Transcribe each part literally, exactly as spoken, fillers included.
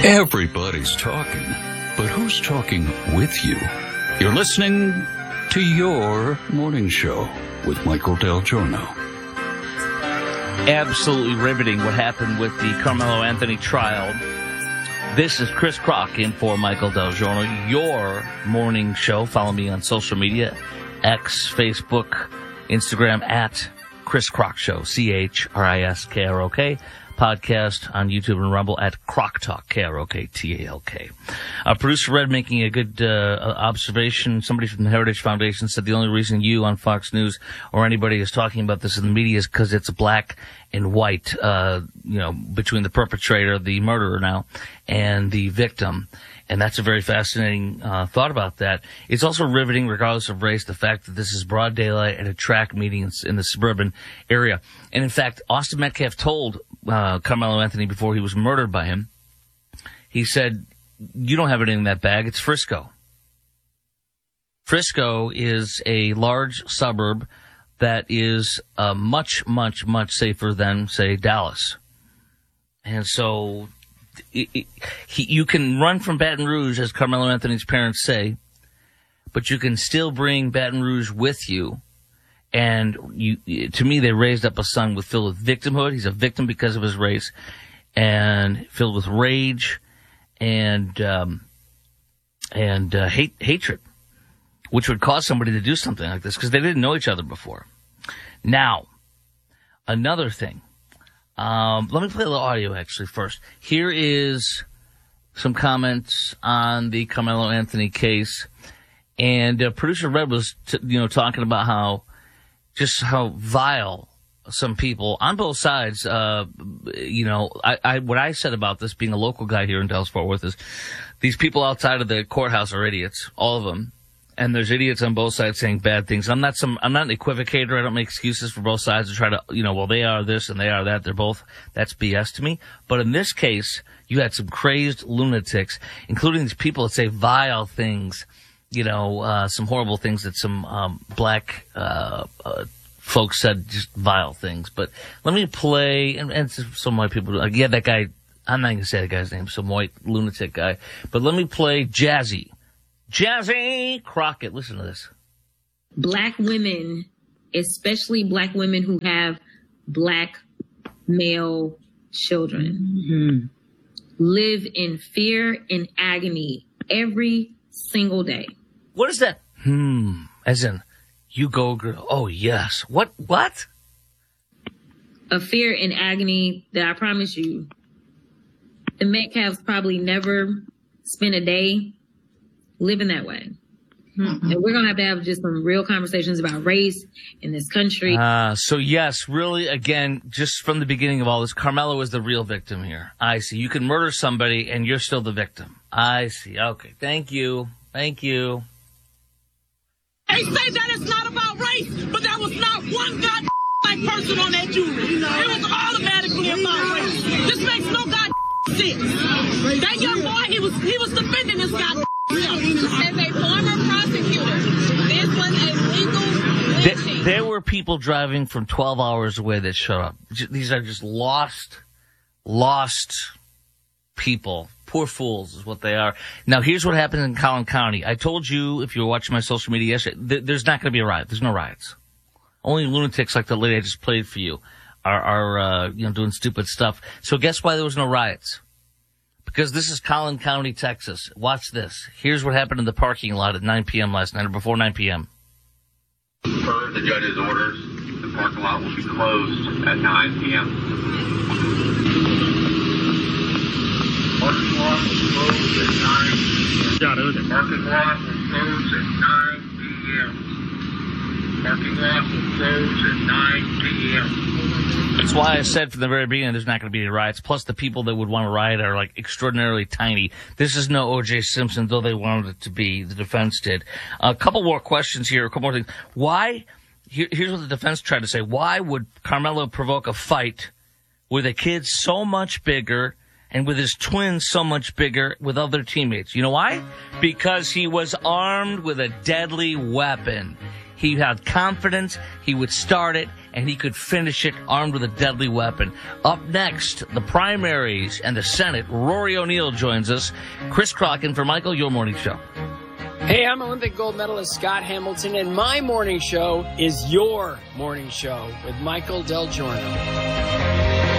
Everybody's talking, but who's talking with you? You're listening to Your Morning Show with Michael Del Giorno. Absolutely riveting what happened with the Carmelo Anthony trial. This is Chris Crock in for Michael Del Giorno, Your Morning Show. Follow me on social media, X, Facebook, Instagram, at Chris Crock Show, C H R I S K R O K. Podcast on YouTube and Rumble at Crock Talk, K R O K T A L K. Uh, Producer Red making a good uh, observation. Somebody from the Heritage Foundation said the only reason you on Fox News or anybody is talking about this in the media is because it's black and white, uh, you know, between the perpetrator, the murderer now, and the victim. And that's a very fascinating uh, thought about that. It's also riveting, regardless of race, the fact that this is broad daylight at a track meeting in, in the suburban area. And in fact, Austin Metcalf told uh, Carmelo Anthony before he was murdered by him, he said, you don't have it in that bag, it's Frisco. Frisco is a large suburb that is uh, much, much, much safer than, say, Dallas. And so It, it, he, you can run from Baton Rouge, as Carmelo Anthony's parents say, but you can still bring Baton Rouge with you. And you, to me, they raised up a son with filled with victimhood. He's a victim because of his race, and filled with rage and um, and uh, hate hatred, which would cause somebody to do something like this because they didn't know each other before. Now, another thing. Um, let me play a little audio actually first. Here is some comments on the Carmelo Anthony case, and uh, Producer Red was, t- you know, talking about how just how vile some people on both sides. Uh, you know, I, I what I said about this being a local guy here in Dallas Fort Worth is these people outside of the courthouse are idiots, all of them. And there's idiots on both sides saying bad things. I'm not some, I'm not an equivocator. I don't make excuses for both sides to try to, you know, well, they are this and they are that. They're both, that's B S to me. But in this case, you had some crazed lunatics, including these people that say vile things, you know, uh, some horrible things that some, um, black, uh, uh, folks said, just vile things. But let me play, and, and some white people, like, yeah, that guy, I'm not going to say the guy's name, some white lunatic guy, but let me play Jazzy. Jazzy Crockett, listen to this. Black women, especially black women who have black male children, mm-hmm. live in fear and agony every single day. What is that? Hmm. As in, you go, girl. Oh, yes. What? What? A fear and agony that I promise you, the Metcalfs probably never spent a day living that way. Mm-hmm. And we're going to have to have just some real conversations about race in this country. Uh, so, yes, really, again, just from the beginning of all this, Carmelo is the real victim here. I see. You can murder somebody and you're still the victim. I see. Okay. Thank you. Thank you. They say that it's not about race, but there was not one god like person on that jury. It was automatically about race. This makes no god sense. That young boy, he was he was defending this guy. As a former prosecutor, this was a legal lynching. There were people driving from twelve hours away that showed up. These are just lost, lost people. Poor fools is what they are. Now, here's what happened in Collin County. I told you, if you were watching my social media yesterday, th- there's not going to be a riot. There's no riots. Only lunatics like the lady I just played for you are, are uh, you know, doing stupid stuff. So guess why there was no riots? Because this is Collin County, Texas. Watch this. Here's what happened in the parking lot at nine p.m. last night, or before nine p.m. Per the judge's orders, the parking lot will be closed at nine p.m. Parking lot will close at nine p.m. Parking lot will close at nine p.m. Parking lot will close at nine p.m. That's why I said from the very beginning there's not going to be any riots. Plus, the people that would want to riot are, like, extraordinarily tiny. This is no O J. Simpson, though they wanted it to be. The defense did. A couple more questions here, a couple more things. Why, here, here's what the defense tried to say. Why would Carmelo provoke a fight with a kid so much bigger and with his twins so much bigger with other teammates? You know why? Because he was armed with a deadly weapon. He had confidence, he would start it, and he could finish it armed with a deadly weapon. Up next, the primaries and the Senate. Rory O'Neill joins us. Chris Crocken for Michael, your morning show. Hey, I'm Olympic gold medalist Scott Hamilton, and my morning show is your morning show with Michael Del Giorno.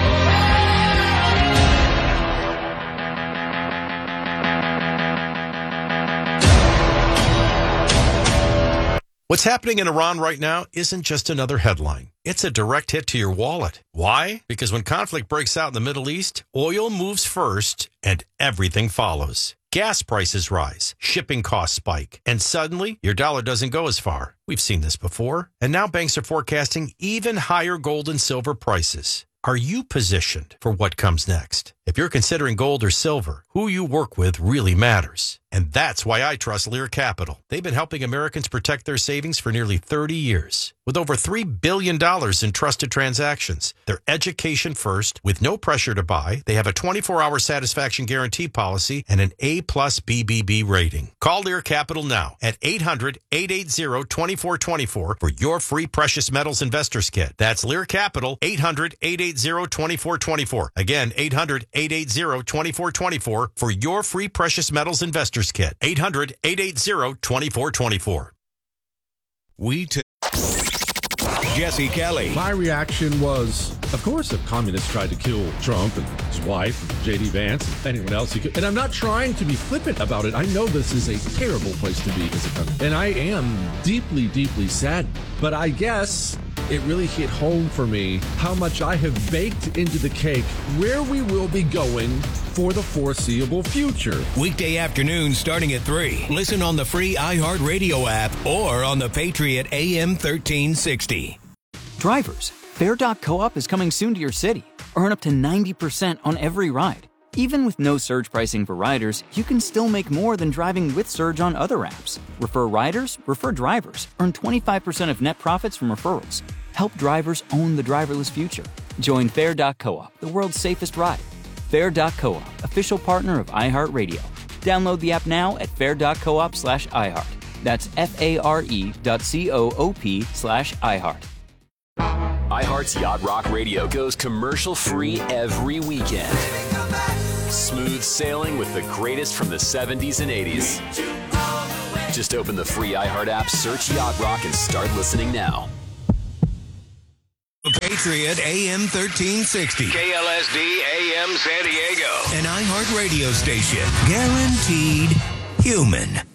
What's happening in Iran right now isn't just another headline. It's a direct hit to your wallet. Why? Because when conflict breaks out in the Middle East, oil moves first and everything follows. Gas prices rise, shipping costs spike, and suddenly your dollar doesn't go as far. We've seen this before. And now banks are forecasting even higher gold and silver prices. Are you positioned for what comes next? If you're considering gold or silver, who you work with really matters. And that's why I trust Lear Capital. They've been helping Americans protect their savings for nearly thirty years. With over three billion dollars in trusted transactions, they're education first, with no pressure to buy. They have a twenty-four hour satisfaction guarantee policy and an A plus B B B rating. Call Lear Capital now at eight hundred, eight eight zero, two four two four for your free precious metals investors kit. That's Lear Capital, eight hundred, eight eight zero, two four two four. Again, eight hundred, eight eight zero, two four two four for your free precious metals investors kit. eight hundred, eight eight zero, two four two four. We t- Jesse Kelly. My reaction was, of course, if communists tried to kill Trump and his wife, and J D Vance, and anyone else he could. And I'm not trying to be flippant about it. I know this is a terrible place to be as a country. And I am deeply, deeply sad. But I guess it really hit home for me how much I have baked into the cake where we will be going for the foreseeable future. Weekday afternoons starting at three. Listen on the free iHeartRadio app or on the Patriot A M thirteen sixty. Drivers, Fair dot co-op is coming soon to your city. Earn up to ninety percent on every ride. Even with no surge pricing for riders, you can still make more than driving with Surge on other apps. Refer riders, refer drivers. Earn twenty-five percent of net profits from referrals. Help drivers own the driverless future. Join Fair dot co-op, the world's safest ride. Fair dot co-op, official partner of iHeartRadio. Download the app now at fair dot coop slash iHeart. That's F-A-R-E dot C-O-O-P slash iHeart. iHeart's Yacht Rock Radio goes commercial-free every weekend. Smooth sailing with the greatest from the seventies and eighties. Just open the free iHeart app, search Yacht Rock, and start listening now. Patriot A M thirteen sixty. K L S D A M San Diego. An iHeart radio station. Guaranteed human.